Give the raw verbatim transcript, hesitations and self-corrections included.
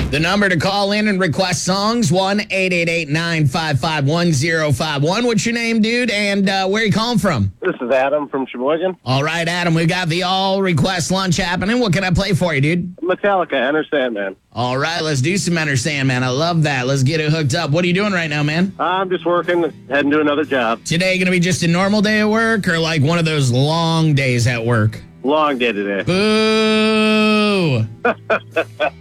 The number to call in and request songs, one eight eight eight, nine five five, one zero five one. What's your name, dude, and uh, where are you calling from? This is Adam from Sheboygan. All right, Adam, we got the all-request lunch happening. What can I play for you, dude? Metallica, Enter Sandman. All right, let's do some Enter Sandman. I love that. Let's get it hooked up. What are you doing right now, man? I'm just working, heading to another job. Today going to be just a normal day at work or like one of those long days at work? Long day today. Boo!